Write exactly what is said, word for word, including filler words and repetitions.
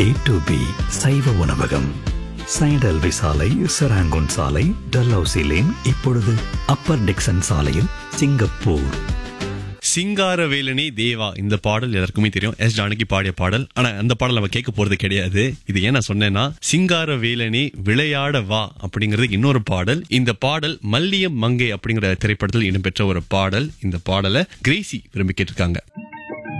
A to be சைவ உணவகம். சைடல்வி சாலை, செராங்கோன் சாலை, டல்ஹவுசி லேன், இப்பொழுது அப்பர் டிக்சன் சாலையில், சிங்கப்பூர். சிங்காரவேலனே தேவா, இந்த பாடல் எல்லாருக்குமே தெரியும். எஸ் ஜானகி பாடிய பாடல். ஆனா அந்த பாடல் நம்ம கேட்க போறது கிடையாது. இது ஏன் நான் சொன்னேன்னா, சிங்காரவேலனே விளையாட வா அப்படிங்கிறது இன்னொரு பாடல். இந்த பாடல் மல்லியம் மங்கை அப்படிங்கிற திரைப்படத்தில் இடம்பெற்ற ஒரு பாடல். இந்த பாடலை கிரேசி விரும்பி கேட்டிருக்காங்க.